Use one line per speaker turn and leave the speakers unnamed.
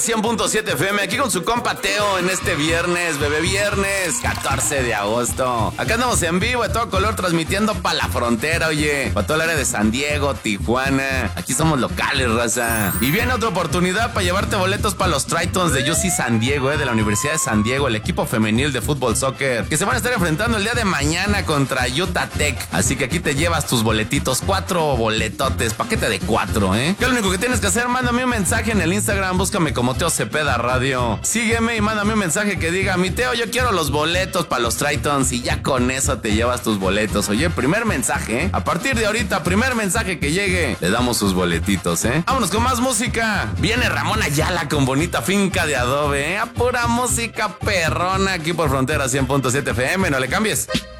100.7 FM, aquí con su compa Teo en este viernes, bebé viernes, 14 de agosto. Acá andamos en vivo, de todo color, transmitiendo para la frontera, oye. Para todo el área de San Diego, Tijuana. Aquí somos locales, raza. Y viene otra oportunidad para llevarte boletos para los Tritons de UC San Diego, de la Universidad de San Diego, el equipo femenil de fútbol soccer, que se van a estar enfrentando el día de mañana contra Utah Tech. Así que aquí te llevas tus boletitos, 4 boletotes, paquete de 4, ¿eh? ¿Qué es lo único que tienes que hacer? Mándame un mensaje en el Instagram, búscame como Teo Cepeda Radio. Sígueme y mándame un mensaje que diga: mi Teo, yo quiero los boletos para los Tritons, y ya con eso te llevas tus boletos. Oye, primer mensaje, ¿eh? A partir de ahorita, primer mensaje que llegue, le damos sus boletitos, ¿eh? Vámonos con más música. Viene Ramón Ayala con Bonita Finca de Adobe, ¿eh? A pura música perrona aquí por Frontera 100.7 FM, no le cambies.